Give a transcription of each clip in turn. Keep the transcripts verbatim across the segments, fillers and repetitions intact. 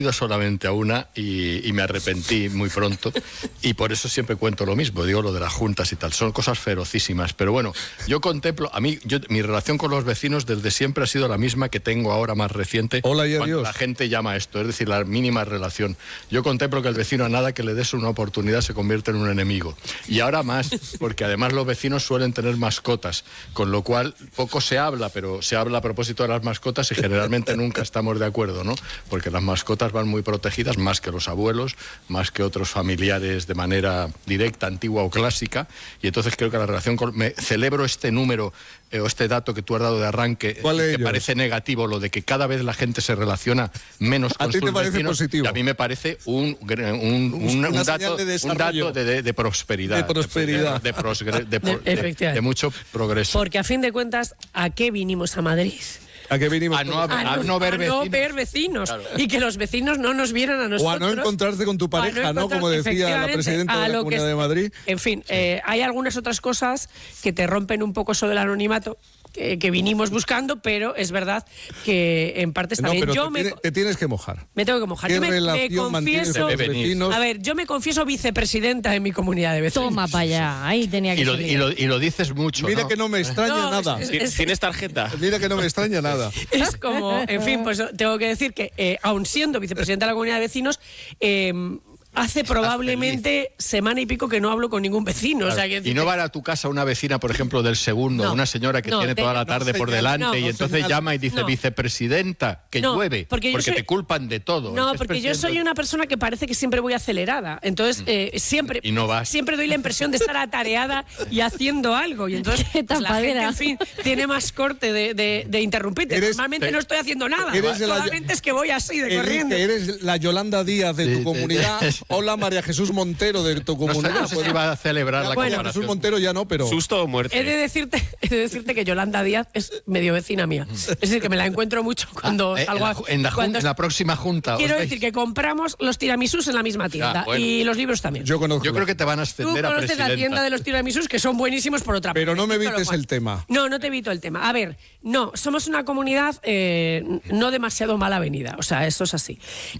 ido solamente a una y, y me arrepentí muy pronto y por eso siempre cuento lo mismo, digo lo de las juntas y tal, son cosas ferocísimas, pero bueno, yo contemplo, a mí, yo, mi relación con los vecinos desde siempre ha sido la misma que tengo ahora más reciente. Hola y cuando adiós. La gente llama a esto, es decir, la mínima relación. Yo contemplo que el vecino a nada que le des una oportunidad se convierte en un enemigo. Y ahora más, porque además los vecinos suelen tener mascotas, con lo cual poco se habla, pero se habla a propósito de las mascotas y generalmente nunca estamos de acuerdo, ¿no? Porque las mascotas van muy protegidas, más que los abuelos, más que otros familiares de manera directa, antigua o clásica, y entonces creo que la relación con... Me celebro este número eh, o este dato que tú has dado de arranque, que parece negativo, lo de que cada vez la gente se relaciona menos con ¿A ti sus te parece vecinos, positivo? y a mí me parece un, un, un, un dato, de, un dato de, de, de prosperidad. De prosperidad. De, de, prosgre, de, de, de, de, de mucho progreso. Porque a fin de cuentas, ¿a qué vinimos a Madrid? ¿A qué vinimos? A no, a, a a no, no ver a vecinos. No ver vecinos. Claro. Y que los vecinos no nos vieran a nosotros. O a no encontrarte con tu pareja, no ¿no? Como decía la presidenta de la Comunidad de Madrid. En fin, sí. eh, hay algunas otras cosas que te rompen un poco eso del anonimato, que, que vinimos buscando, pero es verdad que en parte está no, bien. Pero yo te, me, tiene, te tienes que mojar. Me tengo que mojar. ¿Qué yo me, relación me confieso, con los vecinos? A ver, yo me confieso vicepresidenta en mi comunidad de vecinos. Toma para allá, ahí tenía que y lo, salir. y, lo, y lo dices mucho, Mira ¿no? que no me extraña no, nada. Es, es, ¿Tienes tarjeta? Mira que no me extraña nada. Es como, en fin, pues tengo que decir que, eh, aun siendo vicepresidenta de la Comunidad de Vecinos, eh, hace probablemente semana y pico que no hablo con ningún vecino. Claro. O sea, que y no va a tu casa una vecina, por ejemplo, del segundo, no, una señora que no, tiene de, toda la tarde no, por señal, delante no, y no, entonces señal, llama y dice, no. vicepresidenta, que no, llueve, porque, porque soy, te culpan de todo. No, porque yo soy una persona que parece que siempre voy acelerada. Entonces, eh, siempre, y no vas. siempre doy la impresión de estar atareada y haciendo algo. Y entonces, pues, la gente, en fin, tiene más corte de, de, de interrumpirte. Eres, Normalmente te, no estoy haciendo nada. Eres Solamente la, es que voy así de eres, corriendo. Que eres la Yolanda Díaz de sí, tu comunidad. Sí, sí. Hola, María Jesús Montero de tu comunidad. No sé, no sé si va a celebrar ya, la bueno, comparación. Jesús Montero ya no, pero... ¿Susto o muerte? He de decirte, he de decirte que Yolanda Díaz es medio vecina mía. Es decir, que me la encuentro mucho cuando ah, eh, salgo en, la, en, la, cuando en la próxima junta. Quiero decir que compramos los tiramisús en la misma tienda. Ah, bueno. Y los libros también. Yo conozco. Yo creo que te van a Tú ascender a conoces presidenta. la tienda de los tiramisús, que son buenísimos por otra parte. Pero no me evites el tema. No, no te evito el tema. A ver, no, somos una comunidad eh, no demasiado mal avenida. O sea, eso es así.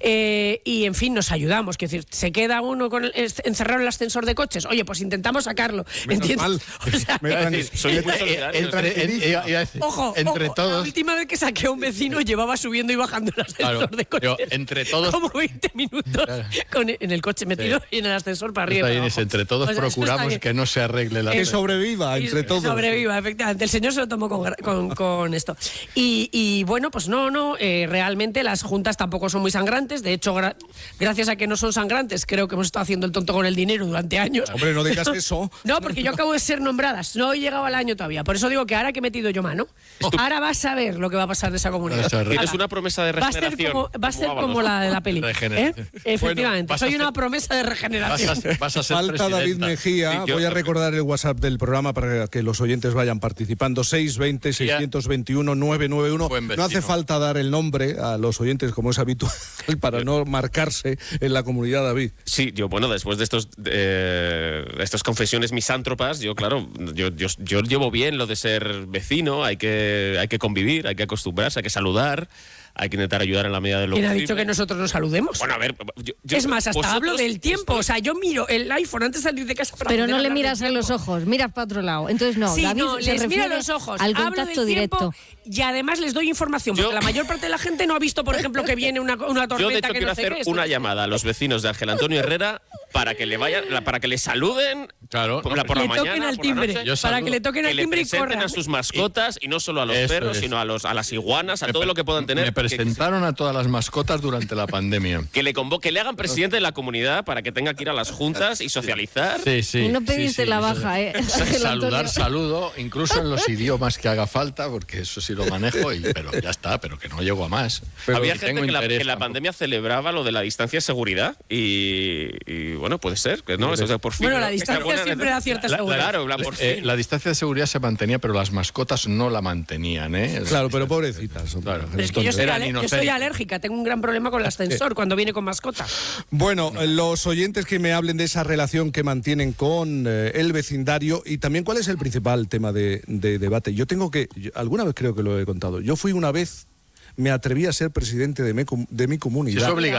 Eh, y, en fin, nos ayudamos. Quiero decir, se queda uno con el, encerrado en el ascensor de coches. Oye, pues intentamos sacarlo. ¿Entiendes? Mal. O sea, me Es decir, soy muy solidario. Entre, en, iba, iba decir, Ojo, entre ojo, todos. la última vez que saqué a un vecino llevaba subiendo y bajando el ascensor Claro, de coches. yo, entre todos. Como veinte minutos Claro. con, en el coche metido Sí. y en el ascensor para arriba. Está y bien, para es, abajo. entre todos O sea, eso está procuramos bien. que no se arregle la Que cosa. sobreviva entre Y todos. Sobreviva, efectivamente. El señor se lo tomó con, con, con esto. Y, y bueno, pues no, no, eh, realmente las juntas tampoco son muy sangrantes. De hecho, gra gracias a que no son sangrantes, creo que hemos estado haciendo el tonto con el dinero durante años. Hombre, no digas eso. No, porque yo acabo de ser nombradas. No he llegado al año todavía. Por eso digo que ahora que he metido yo mano, ahora vas a ver lo que va a pasar de esa comunidad. Tienes una promesa de Va a ser regeneración. como, va a ser como la de la peli. Regeneración. ¿Eh? Efectivamente. Bueno, Soy a una ser, promesa de regeneración. Vas a, vas a ser Falta presidenta. David Mejía. Sí, yo, Voy a recordar el WhatsApp del programa para que los oyentes vayan participando. seis veinte, seiscientos veintiuno, novecientos noventa y uno. No hace falta dar el nombre a los oyentes como es habitual para no marcarse en la comunidad, David. Sí, yo, bueno, después de estos eh, estas confesiones misántropas, yo, claro, yo, yo, yo llevo bien lo de ser vecino, hay que, hay que convivir, hay que acostumbrarse, hay que saludar, hay que intentar ayudar en la medida de lo ¿Quién posible. ha dicho que nosotros nos saludemos? Bueno, a ver, yo, yo, es más, hasta vosotros, hablo del tiempo. estoy... O sea, yo miro el iPhone antes de salir de casa para Pero poder no le hablar miras del a los tiempo. ojos, miras para otro lado. Entonces, no, Sí, David no, se les miro refiere a los ojos, al hablo contacto del tiempo directo. y además les doy información, porque Yo- la mayor parte de la gente no ha visto, por ejemplo, que viene una, una tormenta Yo, de hecho, que quiero no sé hacer qué es. una llamada a los vecinos de Ángel Antonio Herrera para que le vayan, para que le saluden Claro, por, no, la, por le la mañana, toquen al por la timbre, noche, Yo para saludo, que le toquen que al le timbre y presenten corran. a sus mascotas y no solo a los Eso perros, es. sino a los a las iguanas, a Me todo pre- lo que puedan tener. Me que- presentaron a todas las mascotas durante la pandemia. Que le convoque, que le hagan presidente de la comunidad para que tenga que ir a las juntas y socializar. Sí, sí. Y no sí, pediste sí, la sí. baja, ¿eh? Sa- Ángel Saludar, Antonio. saludo, incluso en los idiomas que haga falta, porque eso sí lo manejo, y, pero ya está, pero que no llego a más. Pero Había ni gente tengo que, la, interés que la tampoco. pandemia celebraba lo de la distancia de seguridad y, y, bueno, puede ser, que no, eso, o sea, por fin. Bueno, ¿no? la Que distancia buena- siempre da cierta La- seguridad. Claro, la, por Eh, fin. la distancia de seguridad se mantenía, pero las mascotas no la mantenían, ¿eh? Claro, pero pobrecitas. hombre. Claro. Pero es que yo soy, Eran ale- yo soy inocentes. alérgica, tengo un gran problema con el ascensor cuando viene con mascota. Bueno, los oyentes que me hablen de esa relación que mantienen con eh, el vecindario y también cuál es el principal tema de, de debate. Yo tengo que, yo- alguna vez creo que lo he contado, yo fui una vez, me atreví a ser presidente de mi, com- de mi comunidad. Sí, es obligatorio.